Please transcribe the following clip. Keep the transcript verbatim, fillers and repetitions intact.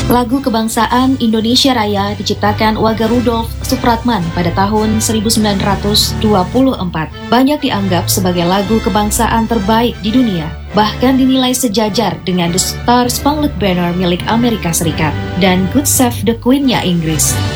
Lagu kebangsaan Indonesia Raya diciptakan Wage Rudolf Supratman pada tahun seribu sembilan ratus dua puluh empat. Banyak dianggap sebagai lagu kebangsaan terbaik di dunia, bahkan dinilai sejajar dengan The Star Spangled Banner milik Amerika Serikat dan God Save the Queen-nya Inggris.